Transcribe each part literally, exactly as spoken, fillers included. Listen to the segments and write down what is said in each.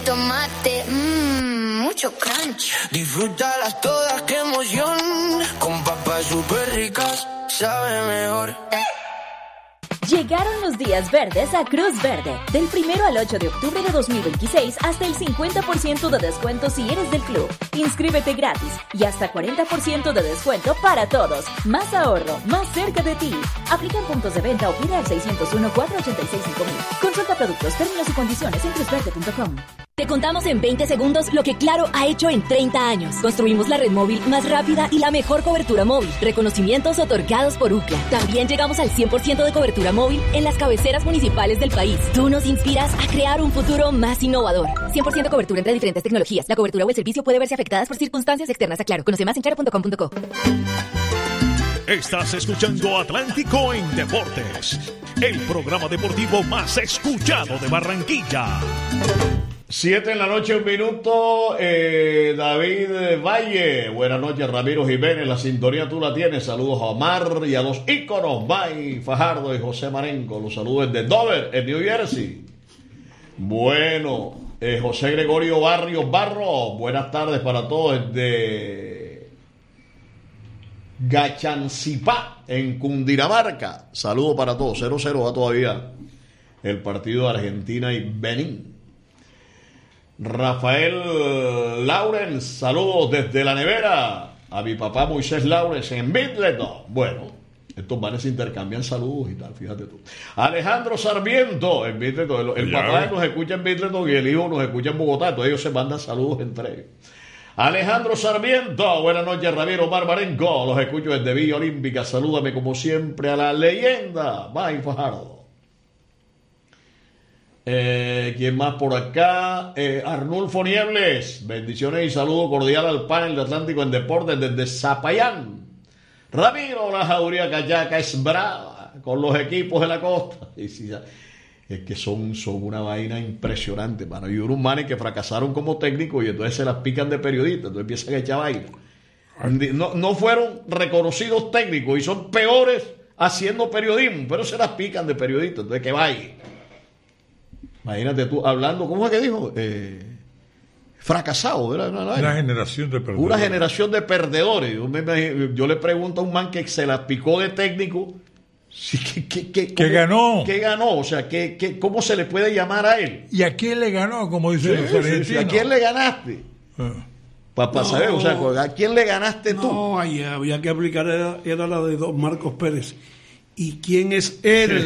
tomate, mmm, mucho crunch. Disfrútalas todas, qué emoción. Con papas súper ricas, sabe mejor. Llegaron los días verdes a Cruz Verde. Del primero al ocho de octubre de dos mil veintiséis hasta el cincuenta por ciento de descuento si eres del club. Inscríbete gratis y hasta cuarenta por ciento de descuento para todos. Más ahorro, más cerca de ti. Aplica en puntos de venta o pide al seis cero uno, cuatro ocho seis, cinco mil. Consulta productos, términos y condiciones en cruz verde punto com. Te contamos en veinte segundos lo que Claro ha hecho en treinta años. Construimos la red móvil más rápida y la mejor cobertura móvil. Reconocimientos otorgados por Ookla. También llegamos al cien por ciento de cobertura móvil en las cabeceras municipales del país. Tú nos inspiras a crear un futuro más innovador. cien por ciento cobertura entre diferentes tecnologías. La cobertura o el servicio puede verse afectadas por circunstancias externas a Claro. Conoce más en claro punto com punto co. Estás escuchando Atlántico en Deportes, el programa deportivo más escuchado de Barranquilla. Siete en la noche, un minuto. eh, David Valle, buenas noches. Ramiro Jiménez, la sintonía tú la tienes. Saludos a Omar y a los íconos May Fajardo y José Marenco. Los saludos desde Dover, en New Jersey. Bueno, eh, José Gregorio Barrios Barro, buenas tardes para todos desde Gachancipá, en Cundinamarca. Saludos para todos. cero cero va todavía el partido de Argentina y Benín. Rafael Laurens, saludos desde la nevera a mi papá Moisés Laurens en Midleton. Bueno, estos manes intercambian saludos y tal, fíjate tú. Alejandro Sarmiento en Midleton, el, el papá nos escucha en Midleton y el hijo nos escucha en Bogotá, entonces ellos se mandan saludos entre ellos. Alejandro Sarmiento, buenas noches. Ramiro Barbarenco, los escucho desde Villa Olímpica. Salúdame como siempre a la leyenda May Fajardo. Eh, ¿Quién más por acá? Eh, Arnulfo Niebles, bendiciones y saludo cordial al panel de Atlántico en Deportes desde Zapayán. Ramiro, la jauría callaca es brava con los equipos de la costa. Y si, es que son, son una vaina impresionante, mano. Y unos manes que fracasaron como técnicos y entonces se las pican de periodistas, entonces empiezan a echar vaina. No, no fueron reconocidos técnicos y son peores haciendo periodismo, pero se las pican de periodistas, entonces que vaya. Imagínate tú hablando, ¿cómo es que dijo? Eh, fracasado, ¿verdad? Una, una generación de perdedores. Una generación de perdedores. Yo, me, yo le pregunto a un man que se la picó de técnico, sí, que, que, que, ¿qué ganó? ¿Qué ganó? O sea, que, que, ¿cómo se le puede llamar a él? ¿Y a quién le ganó? Como dicen sí, los sí, argentinos. sí, ¿a quién le ganaste? Ah. Para pa no, saber, o sea, ¿a quién le ganaste tú? No, ahí había que aplicar, era, era la de don Marcos Pérez. ¿Y quién es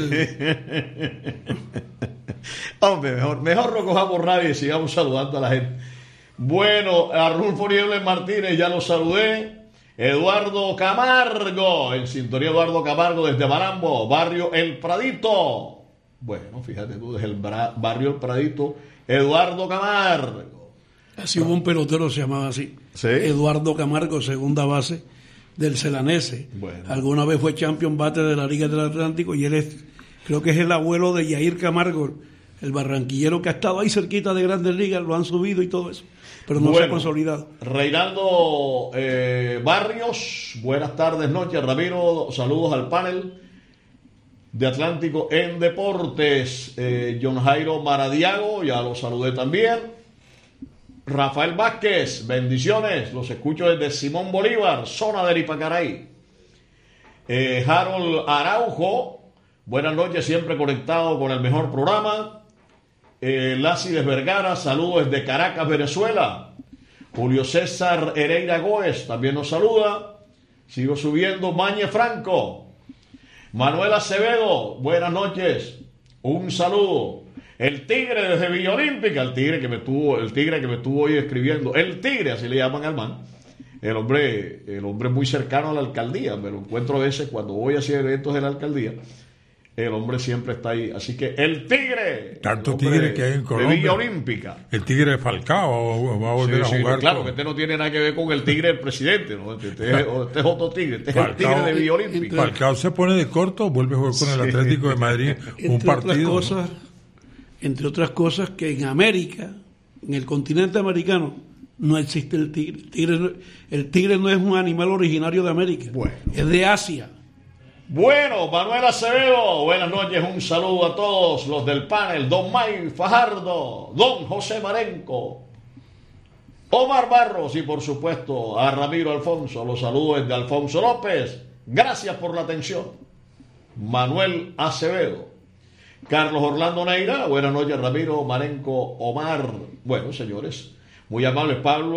él? Hombre, mejor, mejor no cojamos rabia y sigamos saludando a la gente. Bueno, a Rulfo Niebles Martínez ya lo saludé. Eduardo Camargo, en sintonía Eduardo Camargo desde Marambo, barrio El Pradito. Bueno, fíjate tú, desde el bra- barrio El Pradito, Eduardo Camargo. Así hubo un pelotero, se llamaba así. ¿Sí? Eduardo Camargo, segunda base del Celanese. Bueno. Alguna vez fue champion bate de la Liga del Atlántico y él es, creo que es el abuelo de Yair Camargo, el barranquillero que ha estado ahí cerquita de Grandes Ligas, lo han subido y todo eso, pero no bueno, se ha consolidado. Reinaldo eh, Barrios, buenas tardes, noches. Ramiro, saludos al panel de Atlántico en Deportes. eh, John Jairo Maradiago, ya lo saludé también. Rafael Vázquez, bendiciones, los escucho desde Simón Bolívar, zona del Ipacaraí. eh, Harold Araujo, buenas noches, siempre conectado con el mejor programa. Eh, Lácides Vergara, saludos desde Caracas, Venezuela. Julio César Hereira Góez también nos saluda. Sigo subiendo. Mañe Franco, Manuel Acevedo, buenas noches, un saludo. El Tigre desde Villa Olímpica, el Tigre que me estuvo, el Tigre que me estuvo hoy escribiendo, el Tigre, así le llaman al man. El hombre, el hombre muy cercano a la alcaldía, me lo encuentro a veces cuando voy a hacer eventos de la alcaldía. El hombre siempre está ahí. Así que el Tigre. Tanto Tigre que hay en Colombia. De Villa Olímpica. El Tigre de Falcao va a volver sí, a jugar. Sí, claro, con... que este no tiene nada que ver con el Tigre del presidente, ¿no? Este, este, es, este es otro Tigre. Este Falcao, es el Tigre de Villa Olímpica. Falcao se pone de corto, vuelve a jugar con el Atlético de Madrid. Un entre partido. Otras cosas, ¿no? Entre otras cosas, que en América, en el continente americano, no existe el tigre. El tigre no, el tigre no es un animal originario de América. Bueno. Es de Asia. Bueno, Manuel Acevedo, buenas noches, un saludo a todos los del panel, don May Fajardo, don José Marenco, Omar Barros y por supuesto a Ramiro Alfonso, los saludos desde Alfonso López, gracias por la atención. Manuel Acevedo, Carlos Orlando Neira, buenas noches Ramiro, Marenco, Omar, bueno señores, muy amables.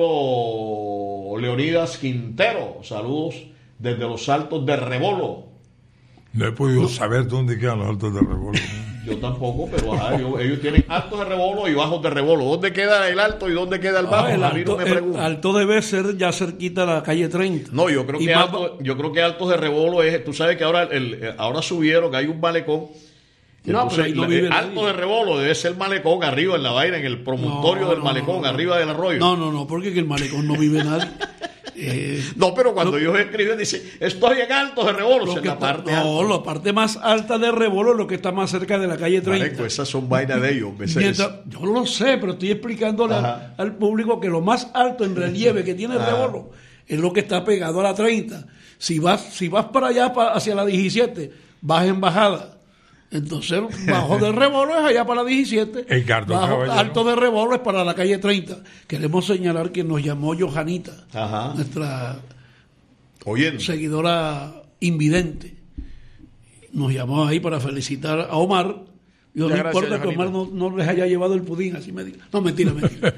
Pablo Leonidas Quintero, saludos desde los Altos de Rebolo. No he podido saber dónde quedan los Altos de Rebolo. Yo tampoco, pero ajá, yo, ellos tienen Altos de Rebolo y Bajos de Rebolo. ¿Dónde queda el alto y dónde queda el bajo? Ah, el, a mí no alto, me pregunto. el alto debe ser ya cerquita de la calle treinta. No, yo creo Y que más- alto, yo creo que Altos de Rebolo es, tú sabes que ahora el, ahora subieron, que hay un malecón. No, Entonces, pero ahí no la- vive Altos nadie. de Rebolo debe ser malecón arriba en la vaina, en el promontorio No, del no, malecón, no, no. arriba del arroyo. No, no, no, porque en el malecón no vive nadie. Eh, No, pero cuando Lo- ellos escriben, dice, estoy en Altos de Rebolo, o lo sea, que en la está- parte no, alta. la parte más alta de Rebolo es lo que está más cerca de la calle treinta. Marenco, esas son vainas de ellos. ese- Mientras- yo lo sé, pero estoy explicándole Ajá. al, al público que lo más alto en relieve que tiene Ajá. Rebolo es lo que está pegado a la treinta. Si vas, si vas para allá, pa- hacia la diecisiete, vas en bajada. Entonces, bajo de Rebolo es allá para la diecisiete. Edgardo bajo, Caballero. alto de Rebolo es para la calle treinta. Queremos señalar que nos llamó Johanita, Ajá. nuestra Oyendo. seguidora invidente. Nos llamó ahí para felicitar a Omar. Yo no Muchas gracias, importa que Omar no, no les haya llevado el pudín, así me diga. No, mentira, mentira.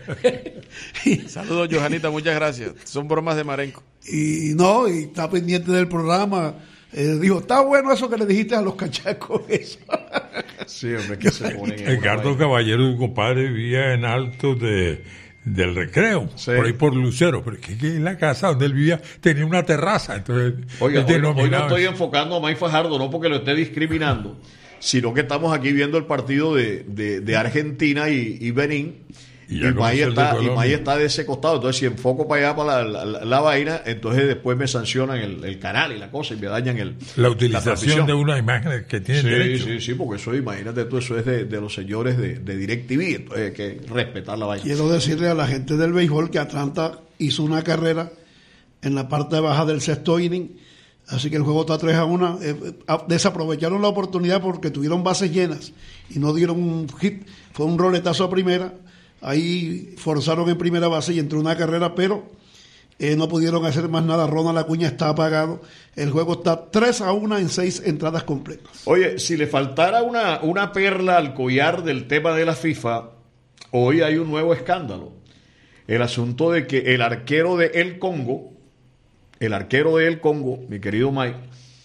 Saludos, Johanita, muchas gracias. Son bromas de Marenco. y no, y está pendiente del programa. Eh, dijo, está bueno eso que le dijiste a los cachacos. Eso. Sí, hombre, que se ponen en una Edgardo vaina. Caballero, tu compadre, vivía en Altos de, del Recreo, Sí. por ahí por Lucero, pero es que, que en la casa donde él vivía tenía una terraza, entonces Oiga, él hoy, no- hoy no denominaba estoy eso. enfocando a Mike Fajardo, no porque lo esté discriminando, sino que estamos aquí viendo el partido de, de, de Argentina y, y Benín. Y Y, ya May conoce el de está, y Colombia. May está de ese costado. Entonces, si enfoco para allá, para la, la- la vaina, entonces después me sancionan el, el canal y la cosa y me dañan el, La utilización transmisión. de una imagen que tiene Sí, derecho. sí, sí, porque eso, imagínate tú, eso es de, de los señores de, de DirecTV, entonces hay que respetar la vaina. Quiero decirle a la gente del béisbol que Atlanta hizo una carrera en la parte baja del sexto inning, así que el juego está tres a uno. Eh, eh, desaprovecharon la oportunidad porque tuvieron bases llenas y no dieron un hit, fue un roletazo a primera, ahí forzaron en primera base y entró una carrera, pero eh, no pudieron hacer más nada. Ronald Acuña está apagado, el juego está tres a uno en seis entradas completas. Oye, si le faltara una, una perla al collar del tema de la FIFA, hoy hay un nuevo escándalo. El asunto de que el arquero de El Congo, el arquero de El Congo, mi querido Mike,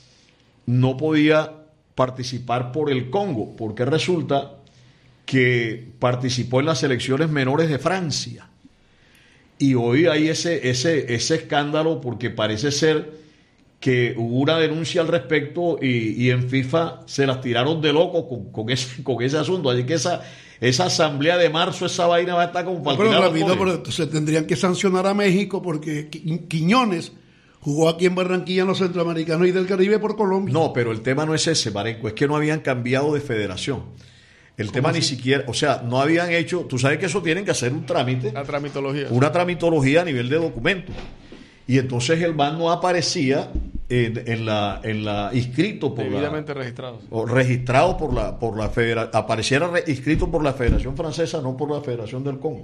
no podía participar por el Congo, porque resulta que participó en las selecciones menores de Francia. Y hoy hay ese, ese, ese escándalo porque parece ser que hubo una denuncia al respecto y, y en FIFA se las tiraron de loco con, con, ese, con ese asunto. Así que esa, esa asamblea de marzo, esa vaina va a estar como para Pero tirar los rápido, cojones. pero se tendrían que sancionar a México porque Qui- Quiñones jugó aquí en Barranquilla en los Centroamericanos y del Caribe por Colombia. No, pero el tema no es ese, Marenco, es que no habían cambiado de federación. El tema ni siquiera, o sea, no habían hecho, tú sabes que eso tienen que hacer un trámite, La tramitología. una tramitología a nivel de documentos. Y entonces el man no aparecía en, en la, en la inscrito por Debidamente la, registrados. o registrado por la, por la federación, apareciera re- inscrito por la Federación Francesa, no por la Federación del Congo.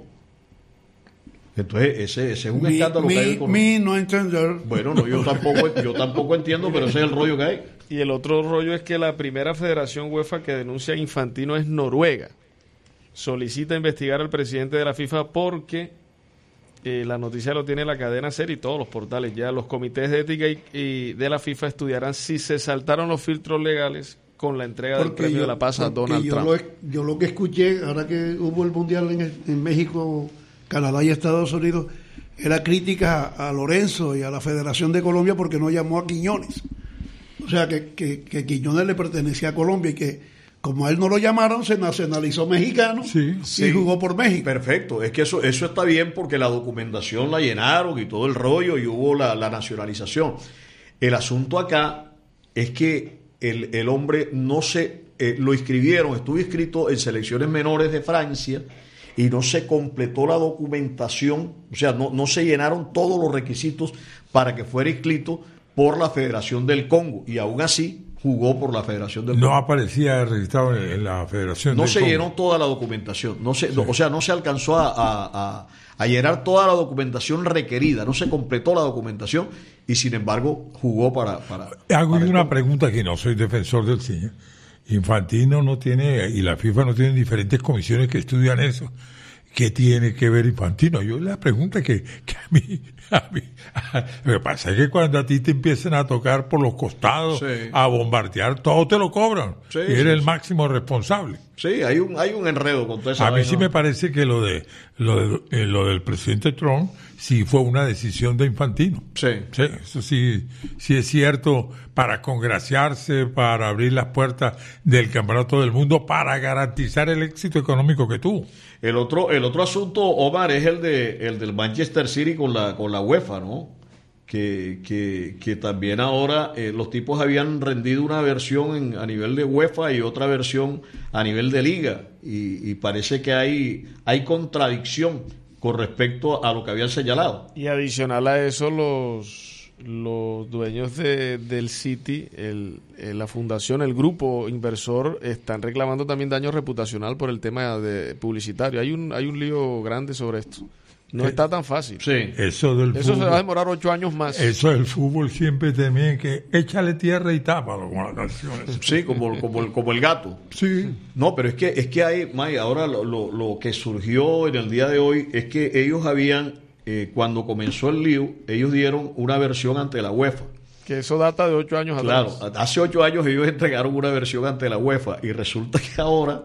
Entonces ese, ese es un Mi, escándalo que hay mi, en mi no entender. Bueno, no, yo tampoco, yo tampoco entiendo, pero ese es el rollo que hay. Y el otro rollo es que la primera federación UEFA que denuncia a Infantino es Noruega. Solicita investigar al presidente de la FIFA porque eh, la noticia lo tiene la cadena SER y todos los portales. Ya los comités de ética y, y de la FIFA estudiarán si se saltaron los filtros legales con la entrega del premio de la paz a porque Donald yo Trump. Lo, yo lo que escuché, ahora que hubo el Mundial en, en México, Canadá y Estados Unidos, era crítica a, a Lorenzo y a la Federación de Colombia porque no llamó a Quiñones. O sea, que, que, que Quiñones le pertenecía a Colombia y que como a él no lo llamaron, se nacionalizó mexicano Sí. y Sí. jugó por México. Perfecto, es que eso, eso está bien porque la documentación la llenaron y todo el rollo y hubo la, la nacionalización. El asunto acá es que el, el hombre no se, eh, lo inscribieron, estuvo inscrito en selecciones menores de Francia y no se completó la documentación, o sea, no, no se llenaron todos los requisitos para que fuera inscrito por la Federación del Congo y aún así jugó por la Federación del No Congo. aparecía registrado en, en la Federación No del se Congo. llenó toda la documentación, no se, sí. o sea, no se alcanzó a, a, a, a llenar toda la documentación requerida, no se completó la documentación y sin embargo jugó para... para Hago para una el... pregunta que no soy defensor del cine. Infantino no tiene, y la FIFA no tienen diferentes comisiones que estudian eso. ¿Qué tiene que ver Infantino? Yo la pregunta que, que a mí, a mí a, lo que pasa es que cuando a ti te empiezan a tocar por los costados, sí. a bombardear, todo te lo cobran. Sí, y eres sí, el sí. máximo responsable. Sí, hay un, hay un enredo con toda esa A mí vaina. sí me parece que lo de, lo de, eh, lo del presidente Trump sí fue una decisión de Infantino. Sí. Sí, eso sí, sí es cierto, para congraciarse, para abrir las puertas del Campeonato del Mundo, para garantizar el éxito económico que tuvo. El otro, el otro asunto, Omar, es el de el del Manchester City con la, con la UEFA, ¿no? Que, que, que también ahora eh, los tipos habían rendido una versión en, a nivel de UEFA y otra versión a nivel de liga y, y parece que hay, hay contradicción con respecto a lo que habían señalado. Y adicional a eso, los los dueños de, del City, el, el, la fundación, el grupo inversor, están reclamando también daño reputacional por el tema de publicitario. Hay un hay un lío grande sobre esto. No sí. está tan fácil. Sí. Eso del Eso fútbol, se va a demorar ocho años más. Eso del fútbol siempre también que échale tierra y tápalo con las canciones. Sí, como, como, el, como el gato. Sí. No, pero es que es que hay, May, ahora lo, lo, lo que surgió en el día de hoy es que ellos habían, eh, cuando comenzó el lío, ellos dieron una versión ante la UEFA. Que eso data de ocho años claro, atrás. Claro, hace ocho años ellos entregaron una versión ante la UEFA y resulta que ahora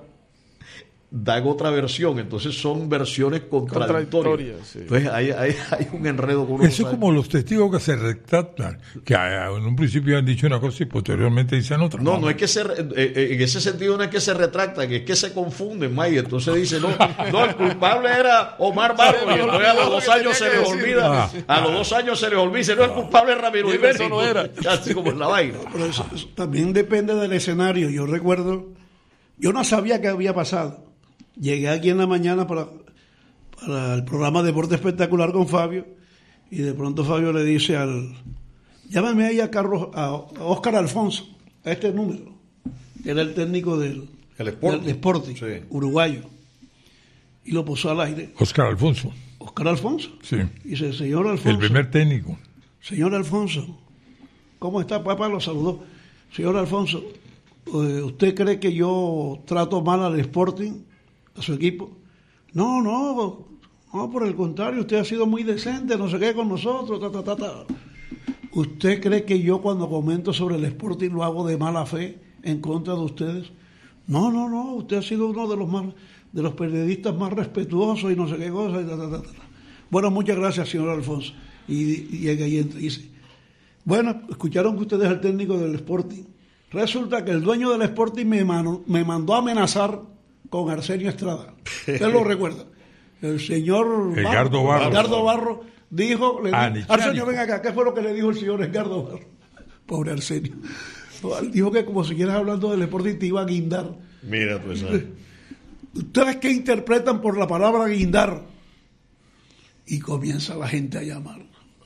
dan otra versión, entonces son versiones contradictorias. contradictorias sí. Entonces hay, hay, hay un enredo con eso es como los testigos que se retractan, que en un principio han dicho una cosa y posteriormente dicen otra. No, no, no es que se, eh, en ese sentido no es que se retractan, es que se confunden, May. Entonces dice, no, no, el culpable era Omar Barros, y entonces a los dos años se les olvida, a los dos años se les olvida, no, el culpable es Ramiro Iberi. Eso no era. Así como es la vaina. Pero eso, eso también depende del escenario. Yo recuerdo, yo no sabía qué había pasado. Llegué aquí en la mañana para, para el programa Deporte Espectacular con Fabio y de pronto Fabio le dice al... Llámame ahí a Carlos, a Óscar Alfonso, a este número. Era el técnico del, el Sporting, del Sporting sí. uruguayo. Y lo puso al aire. Óscar Alfonso. Óscar Alfonso. Sí. Y dice, señor Alfonso. El primer técnico. Señor Alfonso, ¿cómo está, papá? Lo saludó. Señor Alfonso, ¿usted cree que yo trato mal al Sporting, a su equipo? No, no, no, por el contrario, usted ha sido muy decente, no sé qué, con nosotros, ta, ta, ta, ta. ¿Usted cree que yo cuando comento sobre el Sporting lo hago de mala fe en contra de ustedes? No, no, no, usted ha sido uno de los más, de los periodistas más respetuosos y no sé qué cosa. Y ta, ta, ta, ta. Bueno, muchas gracias, señor Alfonso. Y, y llega y entra y dice, bueno, escucharon que usted es el técnico del Sporting. Resulta que el dueño del Sporting me, mano, me mandó a amenazar con Arsenio Estrada. ¿Usted lo recuerda? El señor Edgardo Barro. Edgardo Barro dijo, le ah, dijo Arsenio, ven acá, ¿qué fue lo que le dijo el señor Edgardo Barro? Pobre Arsenio. Dijo que como siguieras hablando del Sporting te iba a guindar. Mira, pues. ¿sabes? ¿Ustedes qué interpretan por la palabra guindar? Y comienza la gente a llamar.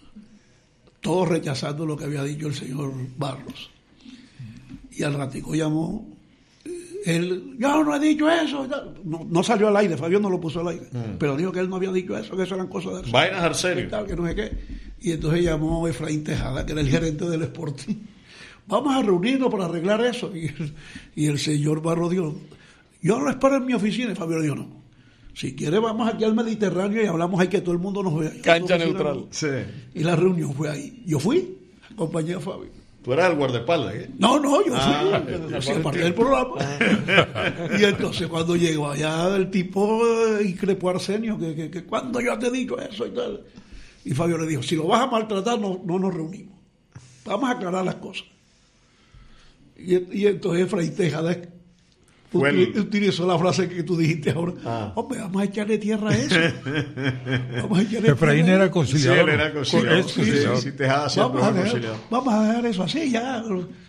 Todos rechazando lo que había dicho el señor Barros. Y al ratico llamó él, yo no he dicho eso. No, no salió al aire, Fabio no lo puso al aire, mm. pero dijo que él no había dicho eso, que eso eran cosas de Arsenio. Vainas Arsenio. Que no sé qué. Y entonces llamó Efraín Tejada, que era el gerente del Sporting. Vamos a reunirnos para arreglar eso. Y, y el señor Barro dijo, yo lo espero en mi oficina. Y Fabio dijo, no. Si quiere vamos aquí al Mediterráneo y hablamos ahí que todo el mundo nos vea. Cancha neutral. Sí. Y la reunión fue ahí. Yo fui, acompañé a Fabio. Tú eras el guardaespaldas, ¿eh? No, no, yo ah, fui, sí, parte del programa. Ah. Y entonces cuando llegó allá el tipo eh, increpó a Arsenio, que, que, que cuando yo te he dicho eso y tal. Y Fabio le dijo, si lo vas a maltratar, no, no nos reunimos. Vamos a aclarar las cosas. Y, y entonces Efraín Tejada util, utilizó la frase que tú dijiste ahora. Ah. Hombre, vamos a echarle tierra a eso. Vamos a echarle Efraín era conciliador. Sí, él era conciliador. Sí, sí, sí, sí, Tejada siempre vamos, a dejar, conciliador. Vamos a dejar eso así ya.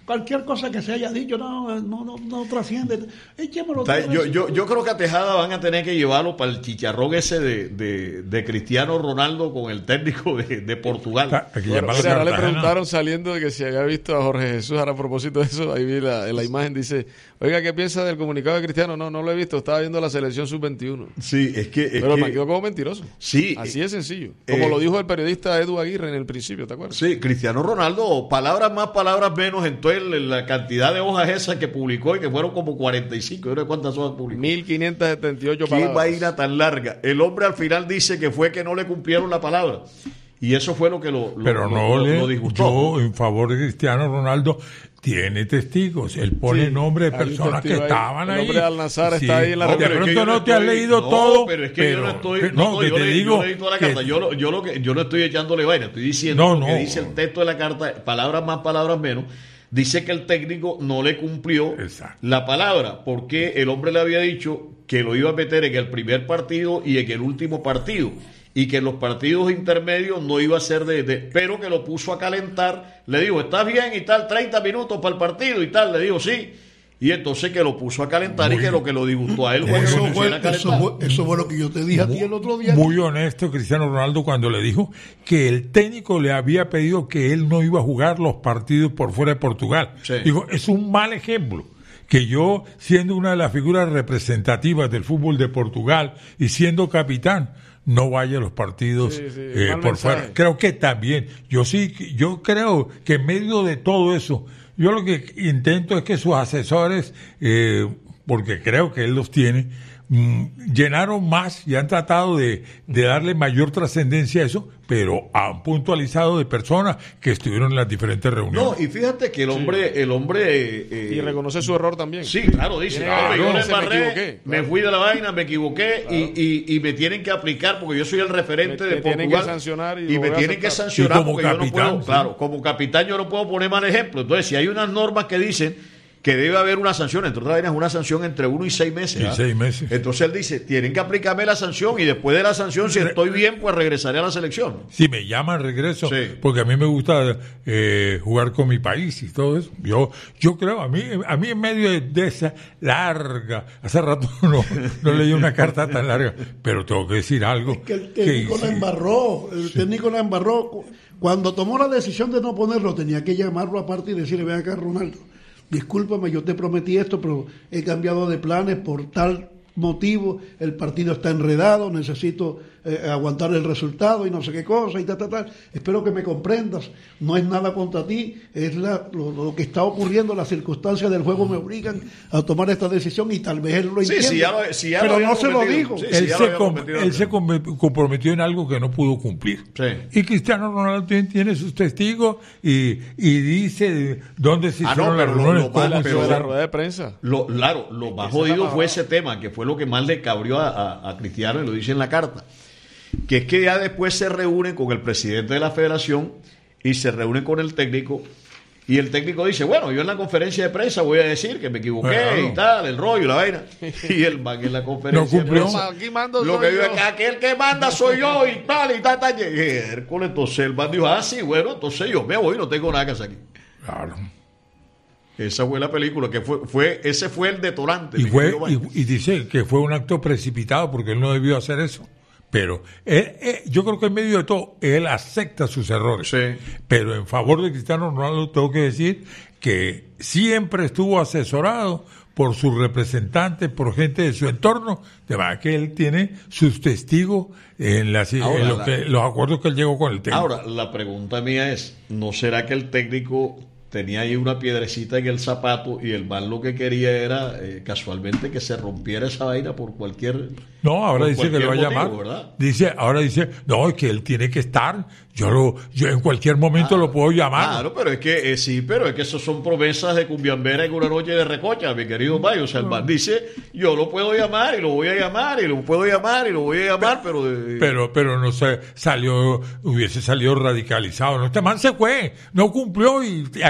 cualquier cosa que se haya dicho no no no, no trasciende. Echémoslo Está- todo yo, eso. yo, yo creo que a Tejada van a tener que llevarlo para el chicharrón ese de, de, de Cristiano Ronaldo con el técnico de, de Portugal. Hay que Bueno, llamarlo mira, ahora le Cartagena. preguntaron saliendo de que si había visto a Jorge Jesús. Ahora, a propósito de eso, ahí vi la, en la imagen, dice, oiga, ¿qué piensa del comunicado de Cristiano? No, no lo he visto, estaba viendo la selección sub veintiuno. Sí, es que... Es Pero que me quedó como mentiroso. Sí. Así de sencillo. Como Eh, lo dijo el periodista Edu Aguirre en el principio, ¿te acuerdas? Sí, Cristiano Ronaldo, palabras más, palabras menos, en toda el- la cantidad de hojas esas que publicó, y que fueron como cuarenta y cinco, yo no sé cuántas hojas publicó. mil quinientas setenta y ocho Qué palabras. vaina tan larga. El hombre al final dice que fue que no le cumplieron la palabra. Y eso fue lo que lo, lo- Pero lo- no lo- le, lo disgustó. yo en favor de Cristiano Ronaldo tiene testigos, él pone Sí, nombres de hay un personas que testigo ahí. estaban El ahí. hombre de Al-Nassr está ahí en la de pero es que pronto yo no te has estoy- leído no, todo, pero es que yo no estoy, pero- no, no, no, que yo te leí- digo yo leí toda la que- carta. Yo, lo- yo, lo que, yo no estoy echándole vaina, estoy diciendo No, lo que no. dice el texto de la carta, palabras más, palabras menos. Dice que el técnico no le cumplió Exacto. la palabra, porque el hombre le había dicho que lo iba a meter en el primer partido y en el último partido, y que en los partidos intermedios no iba a ser de, de- pero que lo puso a calentar. Le dijo, ¿estás bien? Y tal, treinta minutos para el partido y tal. Le dijo, sí. Y entonces que lo puso a calentar, Muy- y que lo que lo disgustó a él fue que Eso lo fue, pusiera a eso, calentar. fue, eso fue lo que yo te dije a ti el otro día. Muy honesto Cristiano Ronaldo cuando le dijo que el técnico le había pedido que él no iba a jugar los partidos por fuera de Portugal. Sí. Digo, es un mal ejemplo. Que yo, siendo una de las figuras representativas del fútbol de Portugal y siendo capitán, no vaya a los partidos Sí, sí, eh, mal por mensaje. fuera. Creo que también. Yo sí, yo creo que en medio de todo eso, yo lo que intento es que sus asesores, eh, porque creo que él los tiene, mm, llenaron más y han tratado de, de darle mayor trascendencia a eso, pero han puntualizado de personas que estuvieron en las diferentes reuniones. No, y fíjate que el hombre, el hombre... eh, eh, Y reconoce su error también. Sí, claro, dice, Tiene- no, claro, yo me dice, me embarré, equivoqué, me claro. fui de la vaina, me equivoqué, y, y, y me tienen que aplicar porque yo soy el referente Me- de me tienen Portugal. que sancionar y lo me voy a tienen que aceptar. sancionar Y como porque yo no capitán, puedo, sí. claro, como capitán yo no puedo poner mal ejemplo. Entonces, si hay unas normas que dicen que debe haber una sanción, entre otras vainas, una sanción entre uno y seis meses. Y ¿ah? seis meses. Entonces él dice, tienen que aplicarme la sanción, y después de la sanción, si estoy bien, pues regresaré a la selección. Si me llaman, regreso, Sí. porque a mí me gusta eh, jugar con mi país y todo eso. Yo yo creo, a mí a mí en medio de, de esa larga, hace rato no, no leí una carta tan larga, pero tengo que decir algo. Que el técnico que- la embarró, el técnico la embarró. Cuando tomó la decisión de no ponerlo, tenía que llamarlo aparte y decirle, ven acá, Ronaldo, discúlpame, yo te prometí esto, pero he cambiado de planes por tal motivo, el partido está enredado, necesito eh, aguantar el resultado y no sé qué cosa y tal, tal, tal. Espero que me comprendas, no es nada contra ti, es la, lo, lo que está ocurriendo, las circunstancias del juego me obligan a tomar esta decisión, y tal vez él lo Sí, entiende. si ya lo- si ya lo pero había no se lo prometido. dijo. Sí, él ya lo se, había com- prometido él antes. se com- comprometió en algo que no pudo cumplir. Sí. Y Cristiano Ronaldo tiene, tiene sus testigos y, y dice dónde se Ah, hicieron no, las pero lo- reuniones, lo cómo malo- se pero de la hicieron. rueda de prensa. Lo, claro, lo más Esa es la jodido fue palabra. ese tema, que fue lo que más le cabrió a, a- a Cristiano, y lo dice en la carta, que es que ya después se reúnen con el presidente de la federación y se reúnen con el técnico, y el técnico dice, bueno, yo en la conferencia de prensa voy a decir que me equivoqué Claro. y tal, el rollo, la vaina, y el man en la conferencia No cumplió. de prensa, Aquí mando lo soy que digo yo. es que aquel que manda soy yo y tal, y tal, tal, y Hércules, entonces el man dijo, ah, sí, bueno, entonces yo me voy, no tengo nada que hacer aquí. Claro. Esa fue la película, que fue, fue ese fue el detonante. Y, mi fue, querido Mike. y, y dice que fue un acto precipitado porque él no debió hacer eso. Pero él, él- yo creo que en medio de todo, él acepta sus errores. Sí. Pero en favor de Cristiano Ronaldo tengo que decir que siempre estuvo asesorado por sus representantes, por gente de su entorno, de manera que él tiene sus testigos en, las, en Ahora, lo la- que- los acuerdos que él llegó con el técnico. Ahora, la pregunta mía es, ¿no será que el técnico tenía ahí una piedrecita en el zapato y el man lo que quería era eh, casualmente que se rompiera esa vaina por cualquier... No, ahora por dice que lo va a cualquier llamar. motivo, ¿verdad? Dice, ahora dice, no, es que él tiene que estar. Yo lo, yo en cualquier momento lo puedo llamar. Claro, pero es que eh, sí, pero es que eso son promesas de cumbiambera en una noche de recocha, mi querido Mayo. O sea, el man dice, yo lo puedo llamar y lo voy a llamar y lo puedo llamar y lo voy a llamar, pero... eh, Pero, pero no se salió, hubiese salido radicalizado. No, este man se fue, no cumplió y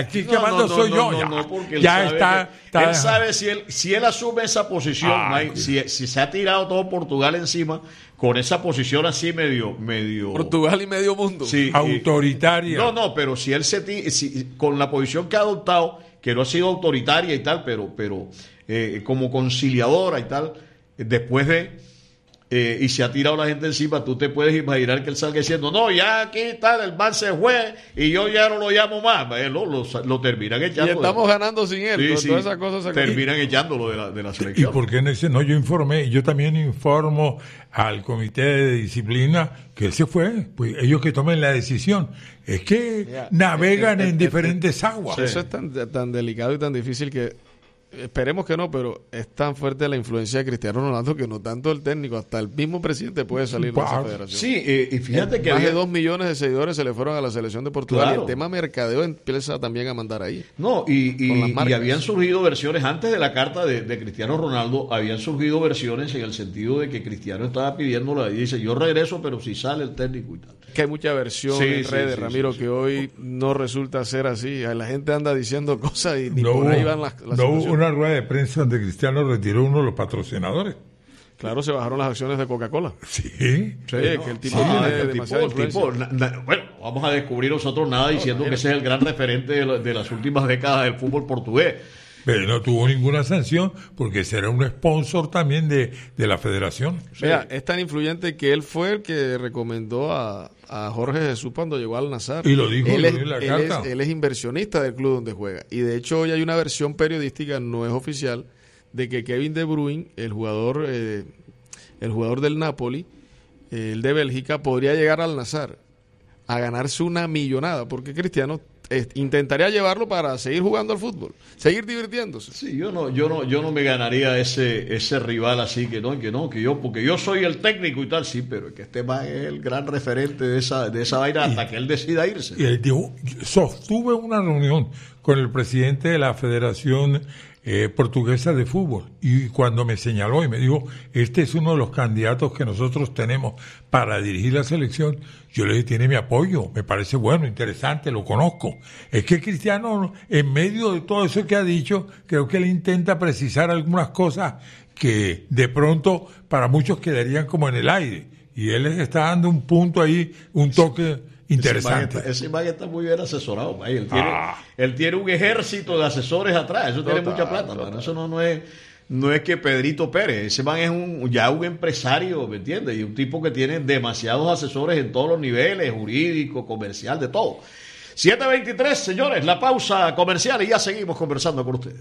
aquí No, que mando no, no, soy no, yo. no, ya no, porque él ya sabe está. que- está él sabe si él, si él asume esa posición, Ah, Mike, si, si se ha tirado todo Portugal encima, con esa posición así medio... medio Portugal y medio mundo. sí, y- autoritaria. No, no, pero si él se ti- si- con la posición que ha adoptado, que no ha sido autoritaria y tal, pero, pero eh, como conciliadora y tal, eh, después de eh, y se ha tirado la gente encima, tú te puedes imaginar que él salga diciendo, no, ya aquí tal, el man se fue y yo ya no lo llamo más. Eh, lo, lo, lo terminan Y echando. estamos de- ganando sin él. Sí, Todas sí, todas esas cosas se terminan echándolo de la, de la ¿Y selección. por qué no dice? No, yo informé, yo también informo al comité de disciplina que él se fue, pues ellos que tomen la decisión. Es que Ya, navegan eh, eh, en eh, diferentes aguas. Eso es tan, tan delicado y tan difícil que esperemos que no, pero es tan fuerte la influencia de Cristiano Ronaldo que no tanto el técnico, hasta el mismo presidente puede salir de esa Wow. federación. Sí, eh, y fíjate que Más había- de dos millones de seguidores se le fueron a la selección de Portugal Claro. y el tema mercadeo empieza también a mandar ahí. No, y, Con las y, marcas. y habían surgido versiones, antes de la carta de, de Cristiano Ronaldo, habían surgido versiones en el sentido de que Cristiano estaba pidiéndolo y dice, yo regreso, pero si sale el técnico y tal. Que hay mucha versión Sí, en sí, redes, sí, Ramiro, sí, que sí. hoy no resulta ser así. La gente anda diciendo cosas y ni No por hubo, ahí van las, las no hubo situaciones. una rueda de prensa donde Cristiano retiró uno de los patrocinadores. Claro, se bajaron las acciones de Coca-Cola. Sí. Sí, es que el tipo Ah, tiene el demasiada tipo- el influencia. tipo, na- na- bueno, vamos a descubrir nosotros nada diciendo que ese es el gran referente de, la- de las últimas décadas del fútbol portugués. Pero no tuvo ninguna sanción porque será un sponsor también de, de la federación. Vea, es tan influyente que él fue el que recomendó a, a Jorge Jesús cuando llegó al Nazar. Y lo dijo, él lo es, dijo en la él carta. es- él es inversionista del club donde juega. Y de hecho hoy hay una versión periodística, no es oficial, de que Kevin De Bruyne, el jugador, eh, el jugador del Napoli, eh, el de Bélgica, podría llegar al Nazar a ganarse una millonada, porque Cristiano eh, intentaría llevarlo para seguir jugando al fútbol, seguir divirtiéndose. Sí, yo no, yo no, yo no me ganaría ese, ese rival así que no, que no, que yo, porque yo soy el técnico y tal, sí, pero es que este man es el gran referente de esa, de esa vaina hasta que él decida irse. Y él dijo, sostuve una reunión con el presidente de la Federación eh, Portuguesa de Fútbol y cuando me señaló y me dijo, este es uno de los candidatos que nosotros tenemos para dirigir la selección, yo le dije, tiene mi apoyo, me parece bueno, interesante, lo conozco. Es que Cristiano, en medio de todo eso que ha dicho, creo que él intenta precisar algunas cosas que de pronto para muchos quedarían como en el aire. Y él les está dando un punto ahí, un toque interesante. Ese man está, ese man está muy bien asesorado, man. Él tiene, Ah. él tiene un ejército de asesores atrás, eso tiene Total, mucha plata, total. man. Eso no, no es no es que Pedrito Pérez, ese man es un ya un empresario, ¿me entiendes? Y un tipo que tiene demasiados asesores en todos los niveles, jurídico, comercial, de todo. siete veintitrés, señores, la pausa comercial y ya seguimos conversando con ustedes.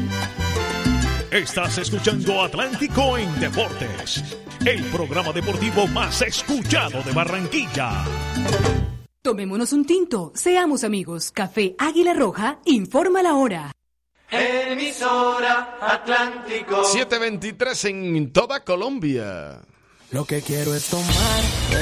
Estás escuchando Atlántico en Deportes, el programa deportivo más escuchado de Barranquilla. Tomémonos un tinto, seamos amigos. Café Águila Roja, informa la hora. Emisora Atlántico. siete veintitrés en toda Colombia. Lo que quiero es tomar